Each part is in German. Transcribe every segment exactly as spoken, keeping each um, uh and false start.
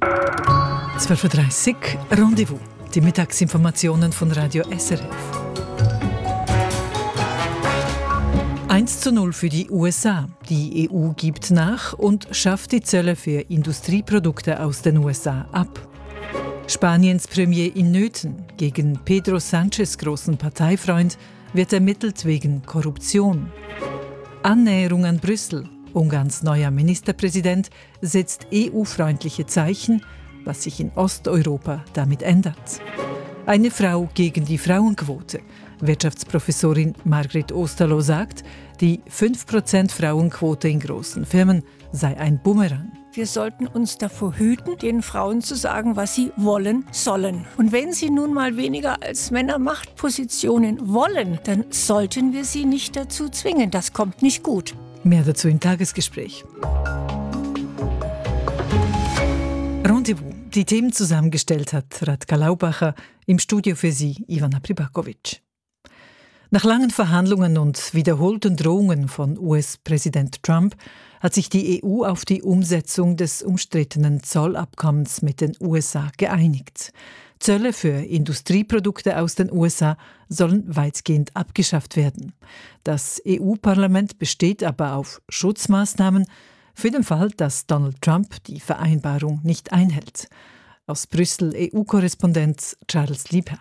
zwölf Uhr dreißig Rendezvous, die Mittagsinformationen von Radio S R F. eins zu null für die U S A. Die E U gibt nach und schafft die Zölle für Industrieprodukte aus den U S A ab. Spaniens Premier in Nöten. Gegen Pedro Sánchez' großen Parteifreund wird ermittelt wegen Korruption. Annäherung an Brüssel. Ungarns neuer Ministerpräsident setzt E U-freundliche Zeichen, was sich in Osteuropa damit ändert. Eine Frau gegen die Frauenquote. Wirtschaftsprofessorin Margret Osterloh sagt, die fünf Prozent Frauenquote in großen Firmen sei ein Bumerang. Wir sollten uns davor hüten, den Frauen zu sagen, was sie wollen sollen. Und wenn sie nun mal weniger als Männer Machtpositionen wollen, dann sollten wir sie nicht dazu zwingen. Das kommt nicht gut. Mehr dazu im Tagesgespräch. Rendezvous. Die Themen zusammengestellt hat Radka Laubacher, im Studio für Sie Ivana Pribakovic. Nach langen Verhandlungen und wiederholten Drohungen von U S-Präsident Trump hat sich die E U auf die Umsetzung des umstrittenen Zollabkommens mit den U S A geeinigt. Zölle für Industrieprodukte aus den U S A sollen weitgehend abgeschafft werden. Das E U-Parlament besteht aber auf Schutzmaßnahmen für den Fall, dass Donald Trump die Vereinbarung nicht einhält. Aus Brüssel E U-Korrespondent Charles Liebherr.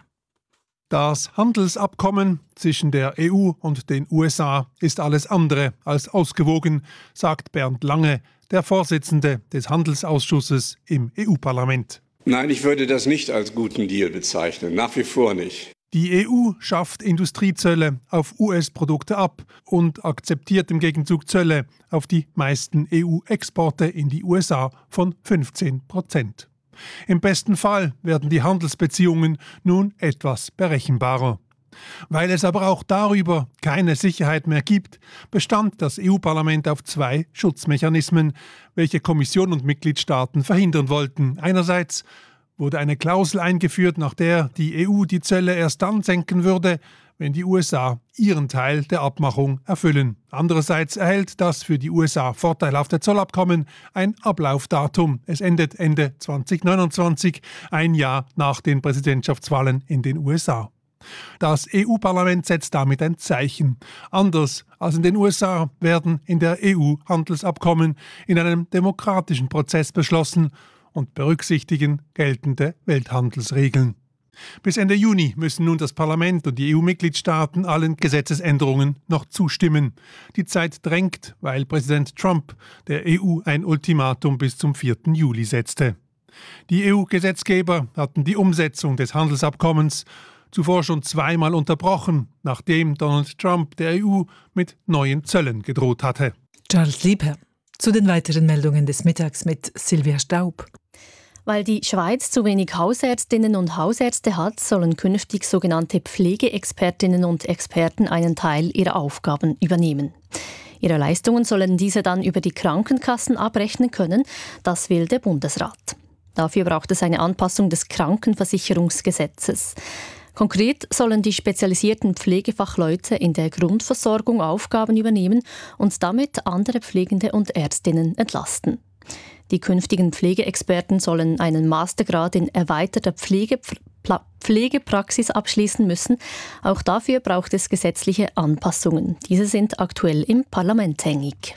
Das Handelsabkommen zwischen der E U und den U S A ist alles andere als ausgewogen, sagt Bernd Lange, der Vorsitzende des Handelsausschusses im E U-Parlament. Nein, ich würde das nicht als guten Deal bezeichnen, nach wie vor nicht. Die E U schafft Industriezölle auf U S-Produkte ab und akzeptiert im Gegenzug Zölle auf die meisten E U-Exporte in die U S A von fünfzehn Prozent. Im besten Fall werden die Handelsbeziehungen nun etwas berechenbarer. Weil es aber auch darüber keine Sicherheit mehr gibt, bestand das E U-Parlament auf zwei Schutzmechanismen, welche Kommission und Mitgliedstaaten verhindern wollten. Einerseits wurde eine Klausel eingeführt, nach der die E U die Zölle erst dann senken würde, wenn die U S A ihren Teil der Abmachung erfüllen. Andererseits erhält das für die U S A vorteilhafte Zollabkommen ein Ablaufdatum. Es endet Ende zwanzig neunundzwanzig, ein Jahr nach den Präsidentschaftswahlen in den U S A. Das E U-Parlament setzt damit ein Zeichen. Anders als in den U S A werden in der E U Handelsabkommen in einem demokratischen Prozess beschlossen und berücksichtigen geltende Welthandelsregeln. Bis Ende Juni müssen nun das Parlament und die E U-Mitgliedstaaten allen Gesetzesänderungen noch zustimmen. Die Zeit drängt, weil Präsident Trump der E U ein Ultimatum bis zum vierten Juli setzte. Die E U-Gesetzgeber hatten die Umsetzung des Handelsabkommens zuvor schon zweimal unterbrochen, nachdem Donald Trump der E U mit neuen Zöllen gedroht hatte. Charles Liebherr. Zu den weiteren Meldungen des Mittags mit Silvia Staub. Weil die Schweiz zu wenig Hausärztinnen und Hausärzte hat, sollen künftig sogenannte Pflegeexpertinnen und Experten einen Teil ihrer Aufgaben übernehmen. Ihre Leistungen sollen diese dann über die Krankenkassen abrechnen können. Das will der Bundesrat. Dafür braucht es eine Anpassung des Krankenversicherungsgesetzes. Konkret sollen die spezialisierten Pflegefachleute in der Grundversorgung Aufgaben übernehmen und damit andere Pflegende und Ärztinnen entlasten. Die künftigen Pflegeexperten sollen einen Mastergrad in erweiterter Pflegepla- Pflegepraxis abschließen müssen. Auch dafür braucht es gesetzliche Anpassungen. Diese sind aktuell im Parlament hängig.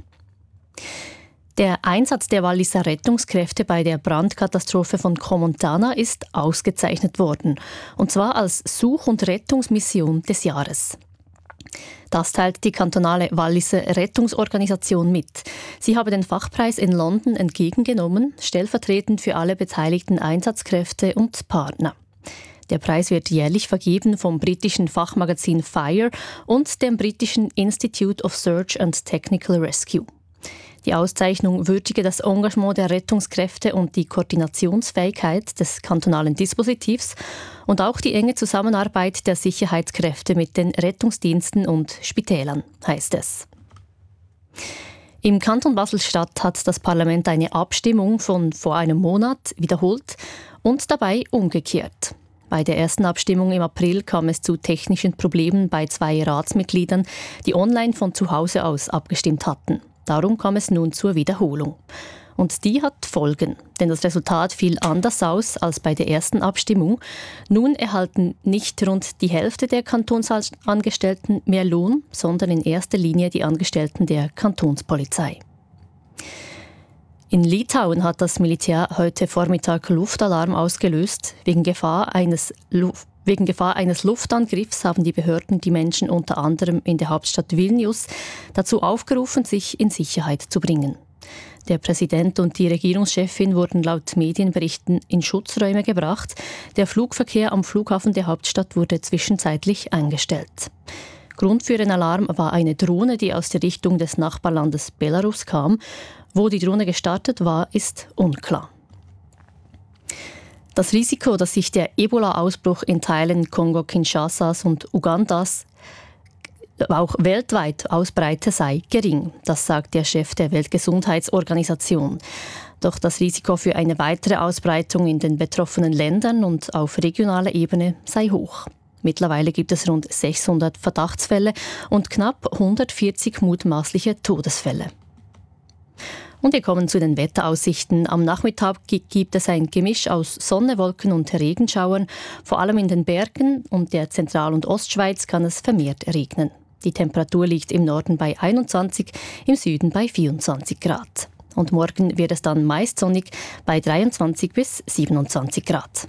Der Einsatz der Walliser Rettungskräfte bei der Brandkatastrophe von Comontana ist ausgezeichnet worden. Und zwar als Such- und Rettungsmission des Jahres. Das teilt die kantonale Walliser Rettungsorganisation mit. Sie habe den Fachpreis in London entgegengenommen, stellvertretend für alle beteiligten Einsatzkräfte und Partner. Der Preis wird jährlich vergeben vom britischen Fachmagazin Fire und dem britischen Institute of Search and Technical Rescue. Die Auszeichnung würdige das Engagement der Rettungskräfte und die Koordinationsfähigkeit des kantonalen Dispositivs und auch die enge Zusammenarbeit der Sicherheitskräfte mit den Rettungsdiensten und Spitälern, heißt es. Im Kanton Basel-Stadt hat das Parlament eine Abstimmung von vor einem Monat wiederholt und dabei umgekehrt. Bei der ersten Abstimmung im April kam es zu technischen Problemen bei zwei Ratsmitgliedern, die online von zu Hause aus abgestimmt hatten. Darum kam es nun zur Wiederholung. Und die hat Folgen, denn das Resultat fiel anders aus als bei der ersten Abstimmung. Nun erhalten nicht rund die Hälfte der Kantonsangestellten mehr Lohn, sondern in erster Linie die Angestellten der Kantonspolizei. In Litauen hat das Militär heute Vormittag Luftalarm ausgelöst. Wegen Gefahr eines, Luft, wegen Gefahr eines Luftangriffs haben die Behörden die Menschen unter anderem in der Hauptstadt Vilnius dazu aufgerufen, sich in Sicherheit zu bringen. Der Präsident und die Regierungschefin wurden laut Medienberichten in Schutzräume gebracht. Der Flugverkehr am Flughafen der Hauptstadt wurde zwischenzeitlich eingestellt. Grund für den Alarm war eine Drohne, die aus der Richtung des Nachbarlandes Belarus kam. Wo die Drohne gestartet war, ist unklar. Das Risiko, dass sich der Ebola-Ausbruch in Teilen Kongo-Kinshasas und Ugandas auch weltweit ausbreite, sei gering. Das sagt der Chef der Weltgesundheitsorganisation. Doch das Risiko für eine weitere Ausbreitung in den betroffenen Ländern und auf regionaler Ebene sei hoch. Mittlerweile gibt es rund sechshundert Verdachtsfälle und knapp hundertvierzig mutmaßliche Todesfälle. Und wir kommen zu den Wetteraussichten. Am Nachmittag gibt es ein Gemisch aus Sonne, Wolken und Regenschauern. Vor allem in den Bergen und der Zentral- und Ostschweiz kann es vermehrt regnen. Die Temperatur liegt im Norden bei einundzwanzig, im Süden bei vierundzwanzig Grad. Und morgen wird es dann meist sonnig bei dreiundzwanzig bis siebenundzwanzig Grad.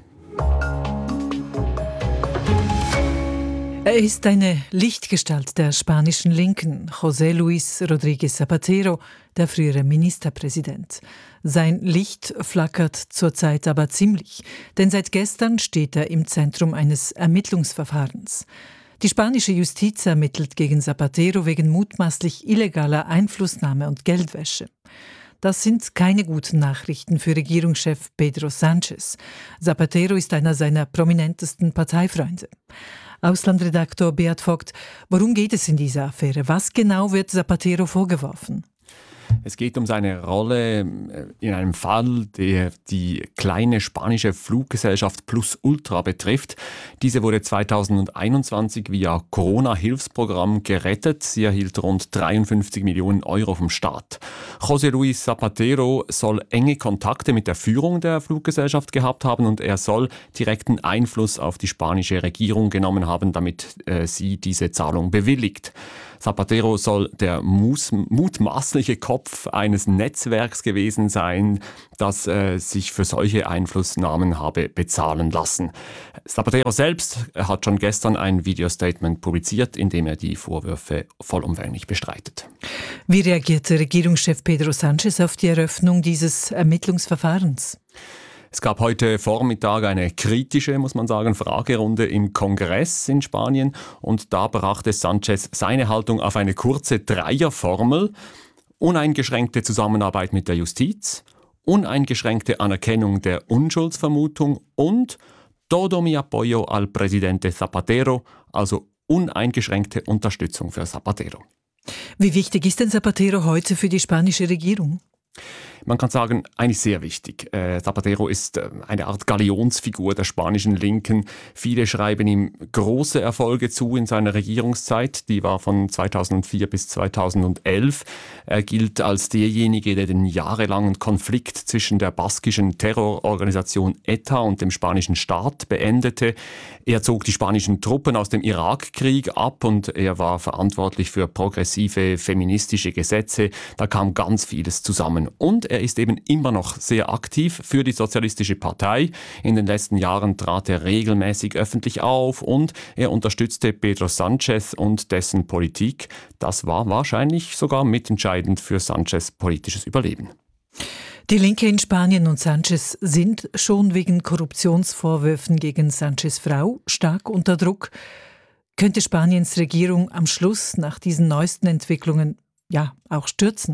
Er ist eine Lichtgestalt der spanischen Linken, José Luis Rodríguez Zapatero, der frühere Ministerpräsident. Sein Licht flackert zurzeit aber ziemlich, denn seit gestern steht er im Zentrum eines Ermittlungsverfahrens. Die spanische Justiz ermittelt gegen Zapatero wegen mutmaßlich illegaler Einflussnahme und Geldwäsche. Das sind keine guten Nachrichten für Regierungschef Pedro Sánchez. Zapatero ist einer seiner prominentesten Parteifreunde. Auslandredaktor Beat Vogt, worum geht es in dieser Affäre? Was genau wird Zapatero vorgeworfen? Es geht um seine Rolle in einem Fall, der die kleine spanische Fluggesellschaft Plus Ultra betrifft. Diese wurde zweitausendeinundzwanzig via Corona-Hilfsprogramm gerettet. Sie erhielt rund dreiundfünfzig Millionen Euro vom Staat. José Luis Zapatero soll enge Kontakte mit der Führung der Fluggesellschaft gehabt haben und er soll direkten Einfluss auf die spanische Regierung genommen haben, damit äh, sie diese Zahlung bewilligt. Zapatero soll der mus- mutmaßliche Kopf eines Netzwerks gewesen sein, das äh, sich für solche Einflussnahmen habe bezahlen lassen. Zapatero selbst hat schon gestern ein Videostatement publiziert, in dem er die Vorwürfe vollumfänglich bestreitet. Wie reagierte Regierungschef Pedro Sánchez auf die Eröffnung dieses Ermittlungsverfahrens? Es gab heute Vormittag eine kritische, muss man sagen, Fragerunde im Kongress in Spanien und da brachte Sánchez seine Haltung auf eine kurze Dreierformel: uneingeschränkte Zusammenarbeit mit der Justiz, uneingeschränkte Anerkennung der Unschuldsvermutung und todo mi apoyo al presidente Zapatero, also uneingeschränkte Unterstützung für Zapatero. Wie wichtig ist denn Zapatero heute für die spanische Regierung? Man kann sagen, eigentlich sehr wichtig. Äh, Zapatero ist äh, eine Art Galionsfigur der spanischen Linken. Viele schreiben ihm große Erfolge zu in seiner Regierungszeit. Die war von zweitausendvier bis zweitausendelf. Er gilt als derjenige, der den jahrelangen Konflikt zwischen der baskischen Terrororganisation E T A und dem spanischen Staat beendete. Er zog die spanischen Truppen aus dem Irakkrieg ab und er war verantwortlich für progressive feministische Gesetze. Da kam ganz vieles zusammen. Und er ist eben immer noch sehr aktiv für die Sozialistische Partei. In den letzten Jahren trat er regelmäßig öffentlich auf und er unterstützte Pedro Sánchez und dessen Politik. Das war wahrscheinlich sogar mitentscheidend für Sánchez' politisches Überleben. Die Linke in Spanien und Sánchez sind schon wegen Korruptionsvorwürfen gegen Sánchez' Frau stark unter Druck. Könnte Spaniens Regierung am Schluss nach diesen neuesten Entwicklungen ja auch stürzen?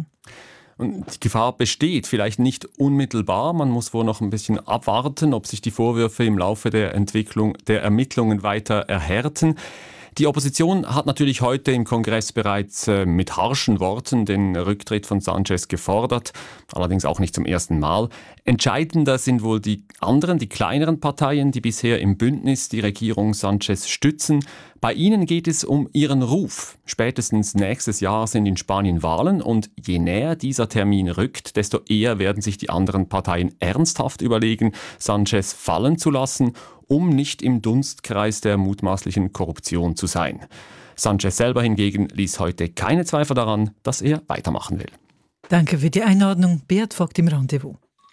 Und die Gefahr besteht, vielleicht nicht unmittelbar. Man muss wohl noch ein bisschen abwarten, ob sich die Vorwürfe im Laufe der Entwicklung der Ermittlungen weiter erhärten. Die Opposition hat natürlich heute im Kongress bereits äh, mit harschen Worten den Rücktritt von Sanchez gefordert, allerdings auch nicht zum ersten Mal. Entscheidender sind wohl die anderen, die kleineren Parteien, die bisher im Bündnis die Regierung Sanchez stützen. Bei ihnen geht es um ihren Ruf. Spätestens nächstes Jahr sind in Spanien Wahlen und je näher dieser Termin rückt, desto eher werden sich die anderen Parteien ernsthaft überlegen, Sanchez fallen zu lassen, um nicht im Dunstkreis der mutmaßlichen Korruption zu sein. Sanchez selber hingegen ließ heute keine Zweifel daran, dass er weitermachen will. Danke für die Einordnung, Beat Vogt im Rendezvous.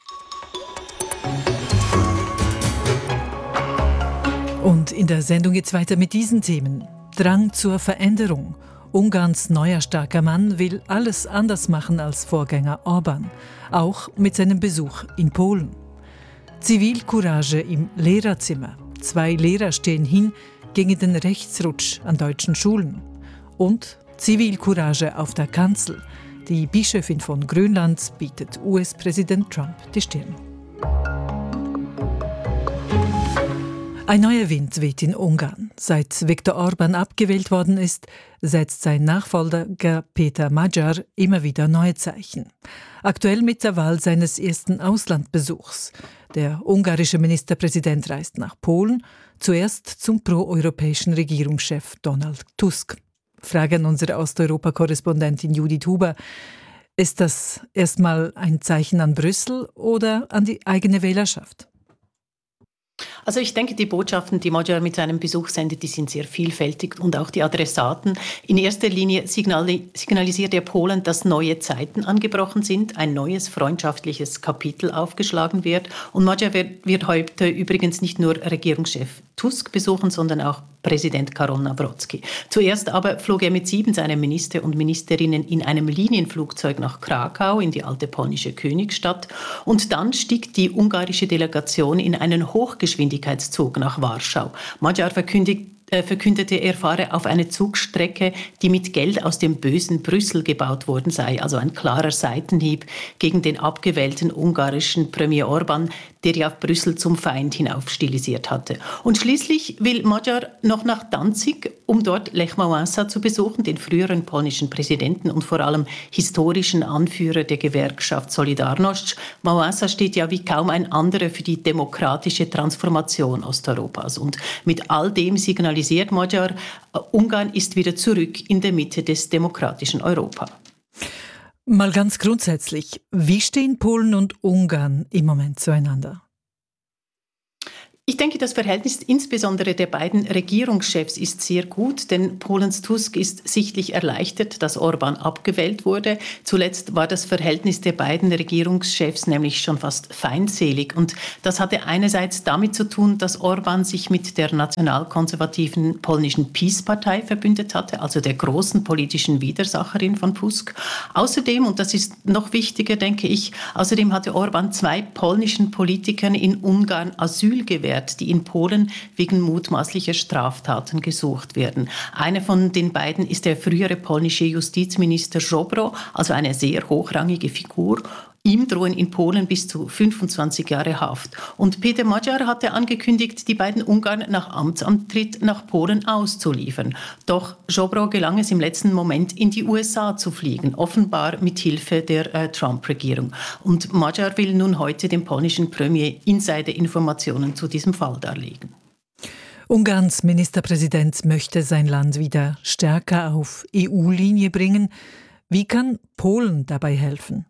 Und in der Sendung geht es weiter mit diesen Themen. Drang zur Veränderung. Ungarns neuer starker Mann will alles anders machen als Vorgänger Orbán, auch mit seinem Besuch in Polen. Zivilcourage im Lehrerzimmer. Zwei Lehrer stehen hin gegen den Rechtsrutsch an deutschen Schulen. Und Zivilcourage auf der Kanzel. Die Bischöfin von Grönland bietet U S-Präsident Trump die Stirn. Ein neuer Wind weht in Ungarn. Seit Viktor Orbán abgewählt worden ist, setzt sein Nachfolger Peter Magyar immer wieder neue Zeichen. Aktuell mit der Wahl seines ersten Auslandbesuchs. Der ungarische Ministerpräsident reist nach Polen, zuerst zum proeuropäischen Regierungschef Donald Tusk. Frage an unsere Osteuropa-Korrespondentin Judith Huber. Ist das erstmal ein Zeichen an Brüssel oder an die eigene Wählerschaft? Also ich denke, die Botschaften, die Magyar mit seinem Besuch sendet, die sind sehr vielfältig und auch die Adressaten. In erster Linie signali- signalisiert er Polen, dass neue Zeiten angebrochen sind, ein neues freundschaftliches Kapitel aufgeschlagen wird. Und Magyar wird, wird heute übrigens nicht nur Regierungschef Tusk besuchen, sondern auch Präsident Karol Nawrocki. Zuerst aber flog er mit sieben seiner Minister und Ministerinnen in einem Linienflugzeug nach Krakau, in die alte polnische Königsstadt. Und dann stieg die ungarische Delegation in einen Hochgeschwindigkeitszug nach Warschau. Magyar verkündigt, äh, verkündete, er fahre auf eine Zugstrecke, die mit Geld aus dem bösen Brüssel gebaut worden sei. Also ein klarer Seitenhieb gegen den abgewählten ungarischen Premier Orbán, der ja Brüssel zum Feind hinauf stilisiert hatte. Und schließlich will Magyar noch nach Danzig, um dort Lech Wałęsa zu besuchen, den früheren polnischen Präsidenten und vor allem historischen Anführer der Gewerkschaft Solidarność. Wałęsa steht ja wie kaum ein anderer für die demokratische Transformation Osteuropas. Und mit all dem signalisiert Magyar, Ungarn ist wieder zurück in der Mitte des demokratischen Europa. Mal ganz grundsätzlich, wie stehen Polen und Ungarn im Moment zueinander? Ich denke, das Verhältnis insbesondere der beiden Regierungschefs ist sehr gut, denn Polens Tusk ist sichtlich erleichtert, dass Orbán abgewählt wurde. Zuletzt war das Verhältnis der beiden Regierungschefs nämlich schon fast feindselig. Und das hatte einerseits damit zu tun, dass Orbán sich mit der nationalkonservativen polnischen PiS-Partei verbündet hatte, also der großen politischen Widersacherin von Tusk. Außerdem, und das ist noch wichtiger, denke ich, außerdem hatte Orbán zwei polnischen Politikern in Ungarn Asyl gewährt, die in Polen wegen mutmaßlicher Straftaten gesucht werden. Einer von den beiden ist der frühere polnische Justizminister Ziobro, also eine sehr hochrangige Figur. Ihm drohen in Polen bis zu fünfundzwanzig Jahre Haft. Und Peter Magyar hatte angekündigt, die beiden Ungarn nach Amtsantritt nach Polen auszuliefern. Doch Ziobro gelang es im letzten Moment, in die U S A zu fliegen, offenbar mit Hilfe der äh, Trump-Regierung. Und Magyar will nun heute dem polnischen Premier Insider-Informationen zu diesem Fall darlegen. Ungarns Ministerpräsident möchte sein Land wieder stärker auf E U-Linie bringen. Wie kann Polen dabei helfen?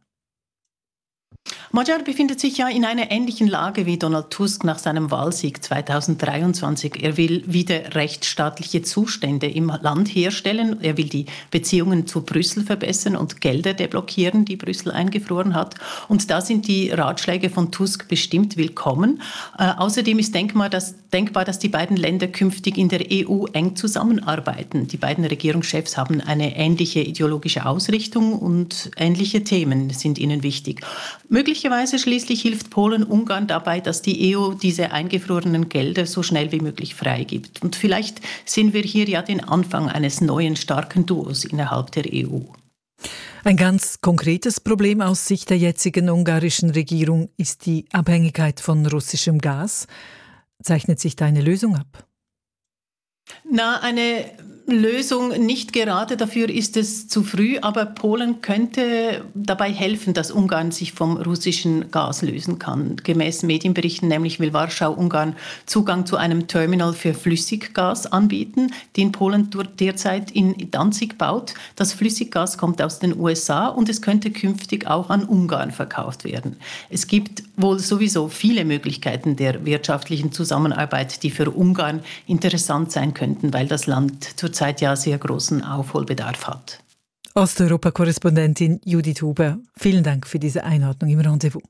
Magyar befindet sich ja in einer ähnlichen Lage wie Donald Tusk nach seinem Wahlsieg zweitausenddreiundzwanzig. Er will wieder rechtsstaatliche Zustände im Land herstellen. Er will die Beziehungen zu Brüssel verbessern und Gelder deblockieren, die Brüssel eingefroren hat. Und da sind die Ratschläge von Tusk bestimmt willkommen. Äh, außerdem ist denkbar dass, denkbar, dass die beiden Länder künftig in der E U eng zusammenarbeiten. Die beiden Regierungschefs haben eine ähnliche ideologische Ausrichtung und ähnliche Themen sind ihnen wichtig. Möglicherweise schließlich hilft Polen Ungarn dabei, dass die E U diese eingefrorenen Gelder so schnell wie möglich freigibt. Und vielleicht sehen wir hier ja den Anfang eines neuen starken Duos innerhalb der E U. Ein ganz konkretes Problem aus Sicht der jetzigen ungarischen Regierung ist die Abhängigkeit von russischem Gas. Zeichnet sich da eine Lösung ab? Na, eine Lösung nicht gerade, dafür ist es zu früh, aber Polen könnte dabei helfen, dass Ungarn sich vom russischen Gas lösen kann. Gemäß Medienberichten nämlich will Warschau Ungarn Zugang zu einem Terminal für Flüssiggas anbieten, den Polen derzeit in Danzig baut. Das Flüssiggas kommt aus den U S A und es könnte künftig auch an Ungarn verkauft werden. Es gibt wohl sowieso viele Möglichkeiten der wirtschaftlichen Zusammenarbeit, die für Ungarn interessant sein könnten, weil das Land zurzeit ja sehr großen Aufholbedarf hat. Osteuropa-Korrespondentin Judith Huber, vielen Dank für diese Einordnung im Rendezvous.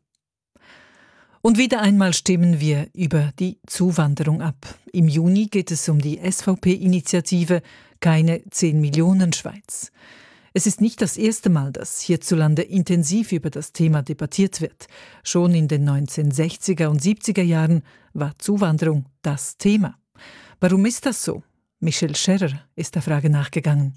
Und wieder einmal stimmen wir über die Zuwanderung ab. Im Juni geht es um die S V P-Initiative Keine zehn Millionen Schweiz. Es ist nicht das erste Mal, dass hierzulande intensiv über das Thema debattiert wird. Schon in den neunzehnhundertsechziger und siebziger Jahren war Zuwanderung das Thema. Warum ist das so? Michelle Scherrer ist der Frage nachgegangen.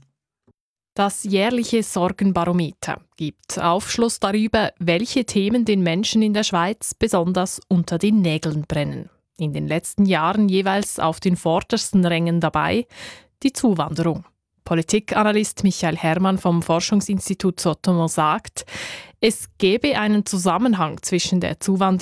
Das jährliche Sorgenbarometer gibt Aufschluss darüber, welche Themen den Menschen in der Schweiz besonders unter den Nägeln brennen. In den letzten Jahren jeweils auf den vordersten Rängen dabei die Zuwanderung. Politikanalyst Michael Hermann vom Forschungsinstitut Sotomo sagt, es gebe einen Zusammenhang zwischen der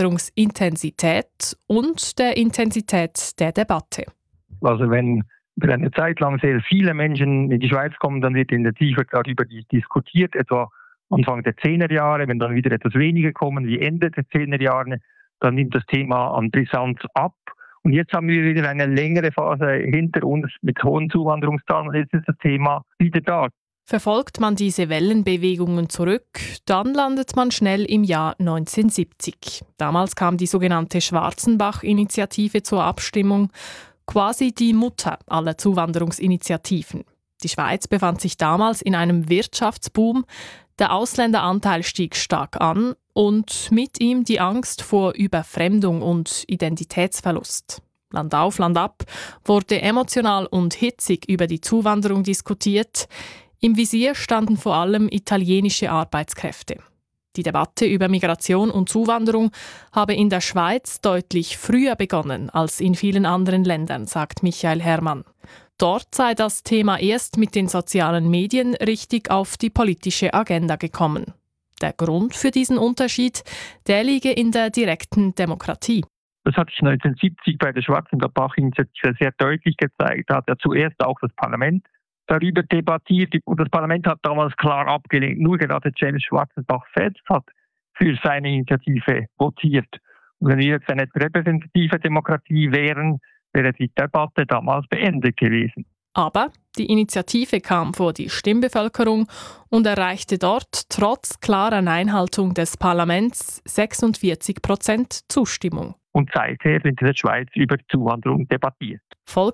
Zuwanderungsintensität und der Intensität der Debatte. Also wenn über eine Zeit lang sehr viele Menschen in die Schweiz kommen, dann wird intensiver darüber diskutiert, etwa Anfang der Zehnerjahre. Wenn dann wieder etwas weniger kommen, wie Ende der Zehnerjahre, dann nimmt das Thema an Brisanz ab. Und jetzt haben wir wieder eine längere Phase hinter uns mit hohen Zuwanderungszahlen und jetzt ist das Thema wieder da. Verfolgt man diese Wellenbewegungen zurück, dann landet man schnell im Jahr neunzehnhundertsiebzig. Damals kam die sogenannte Schwarzenbach-Initiative zur Abstimmung, quasi die Mutter aller Zuwanderungsinitiativen. Die Schweiz befand sich damals in einem Wirtschaftsboom, der Ausländeranteil stieg stark an und mit ihm die Angst vor Überfremdung und Identitätsverlust. Land auf, Land ab wurde emotional und hitzig über die Zuwanderung diskutiert. Im Visier standen vor allem italienische Arbeitskräfte. Die Debatte über Migration und Zuwanderung habe in der Schweiz deutlich früher begonnen als in vielen anderen Ländern, sagt Michael Hermann. Dort sei das Thema erst mit den sozialen Medien richtig auf die politische Agenda gekommen. Der Grund für diesen Unterschied, der liege in der direkten Demokratie. Das hat sich neunzehnhundertsiebzig bei der Schwarzenbach-Initiative sehr deutlich gezeigt. Da hat ja zuerst auch das Parlament darüber debattiert und das Parlament hat damals klar abgelehnt. Nur gerade James Schwarzenbach selbst hat für seine Initiative votiert. Und wenn wir jetzt eine repräsentative Demokratie wären, wäre die Debatte damals beendet gewesen. Aber die Initiative kam vor die Stimmbevölkerung und erreichte dort trotz klarer Einhaltung des Parlaments sechsundvierzig Prozent Zustimmung. Und seither wird in der Schweiz über Zuwanderung debattiert.